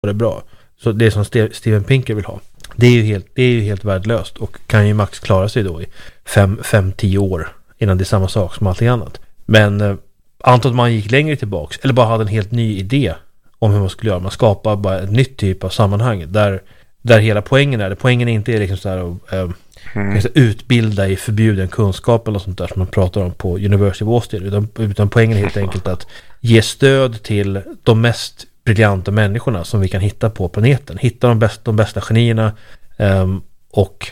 det är bra. Så det som Steven Pinker vill ha. Det är ju helt värdelöst och kan ju max klara sig då i 5-10 år innan det är samma sak som allting annat. Men antar att man gick längre tillbaks eller bara hade en helt ny idé om hur man skulle göra. Man skapar bara ett nytt typ av sammanhang där hela poängen inte är liksom så här att utbilda i förbjuden kunskap eller sånt där som man pratar om på University of Austin, utan poängen är helt enkelt att ge stöd till de mest briljanta människorna som vi kan hitta på planeten. Hitta de bästa genierna och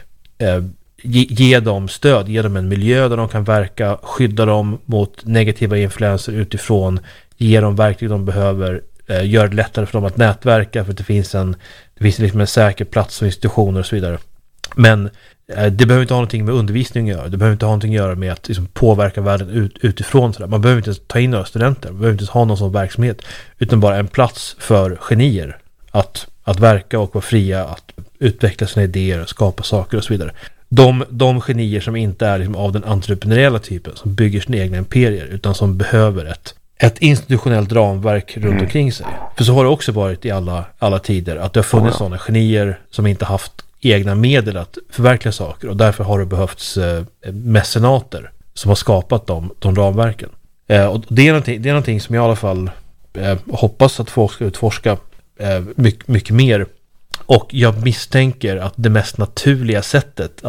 ge dem stöd, ge dem en miljö där de kan verka, skydda dem mot negativa influenser utifrån, ge dem verktyg de behöver, göra det lättare för dem att nätverka för att det finns liksom en säker plats och institutioner och så vidare. Men det behöver inte ha någonting med undervisning att göra. Det behöver inte ha någonting att göra med att liksom påverka världen utifrån. Sådär. Man behöver inte ta in några studenter. Man behöver inte ha någon sån verksamhet. Utan bara en plats för genier att verka och vara fria, att utveckla sina idéer, skapa saker och så vidare. De genier som inte är liksom av den entreprenöriella typen, som bygger sina egna imperier, utan som behöver ett institutionellt ramverk runt omkring sig. För så har det också varit i alla tider, att det har funnits sådana genier som inte haft egna medel att förverkliga saker, och därför har det behövts mecenater som har skapat de ramverken. Och det är någonting som jag i alla fall hoppas att folk ska utforska mycket mer. Och jag misstänker att det mest naturliga sättet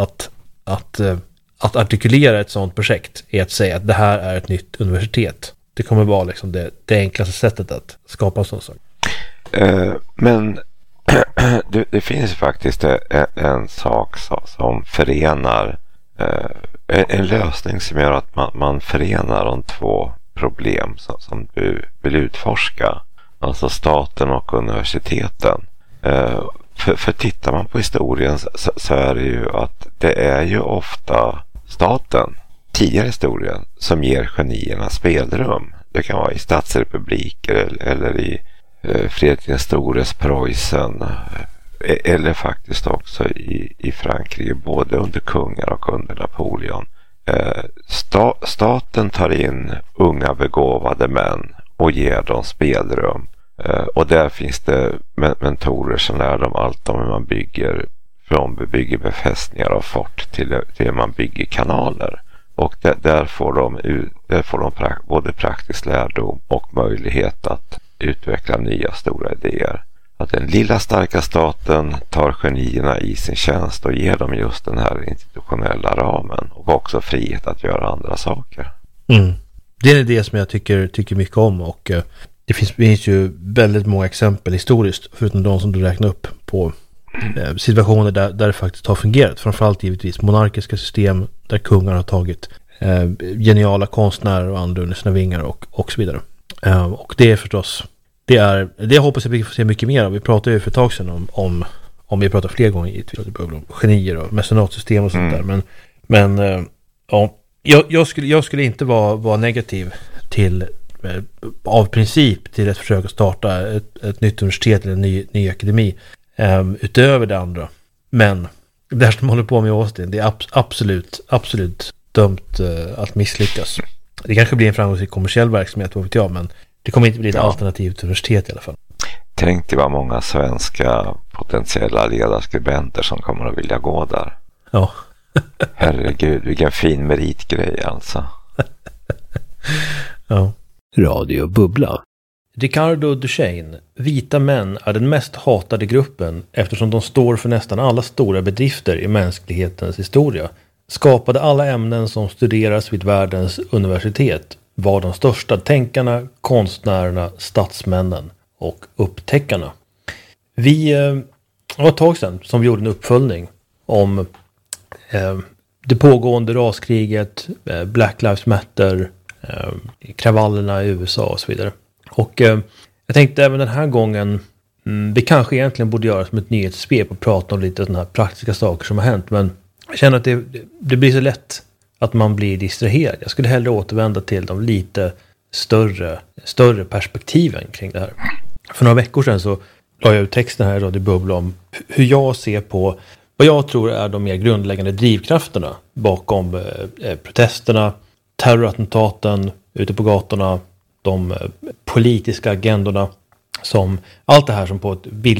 att artikulera ett sådant projekt är att säga att det här är ett nytt universitet. Det kommer vara liksom det enklaste sättet att skapa en sån sak. Men det finns faktiskt en sak som förenar, en lösning som gör att man förenar de två problem som du vill utforska, alltså staten och universiteten. För tittar man på historien så är det ju att det är ju ofta staten, tidigare historien, som ger genierna spelrum. Det kan vara i statsrepubliker eller i Fredrik den stores Preussen, eller faktiskt också i Frankrike, både under kungar och under Napoleon. Staten tar in unga begåvade män och ger dem spelrum. Och där finns det mentorer som lär dem allt om hur man bygger, från bygger befästningar av fort till hur man bygger kanaler. Och där får de både praktisk lärdom och möjlighet att utveckla nya stora idéer. Att den lilla starka staten tar genierna i sin tjänst och ger dem just den här institutionella ramen och också frihet att göra andra saker. Det är en idé som jag tycker mycket om, och det finns ju väldigt många exempel historiskt, förutom de som du räknar upp, på situationer där det faktiskt har fungerat. Framförallt givetvis monarkiska system där kungar har tagit geniala konstnärer och andra under sina vingar och så vidare. Och det är förstås, det hoppas jag vi får se mycket mer av. Vi pratade ju för ett tag sedan om vi pratar fler gånger givetvis om genier och mecenatsystem och sånt där. Men ja, jag skulle inte vara negativ till av princip till ett försök att starta ett nytt universitet eller en ny akademi utöver det andra. Men det här som håller på med i Austin, det är absolut dömt att misslyckas. Det kanske blir en framgångsrik kommersiell verksamhet, vad vet jag, men det kommer inte bli ett alternativt universitet i alla fall. Tänk dig vad många svenska potentiella ledarskribenter som kommer att vilja gå där. Ja. Herregud, vilken fin meritgrej alltså. Ja. Radio Bubbla. Ricardo Duchesne, vita män är den mest hatade gruppen eftersom de står för nästan alla stora bedrifter i mänsklighetens historia. Skapade alla ämnen som studeras vid världens universitet, var de största tänkarna, konstnärerna, statsmännen och upptäckarna. Det var ett tag sedan som vi gjorde en uppföljning om det pågående raskriget, Black Lives Matter, kravallerna i USA och så vidare. Och jag tänkte även den här gången vi kanske egentligen borde göra som ett nyhetssvep och prata om lite sådana här praktiska saker som har hänt, men jag känner att det blir så lätt att man blir distraherad. Jag skulle hellre återvända till de lite större perspektiven kring det här. För några veckor sedan så la jag ut texten här i Radio Bubbla om hur jag ser på vad jag tror är de mer grundläggande drivkrafterna bakom protesterna, terrorattentaten ute på gatorna, de politiska agendorna som allt det här som på ett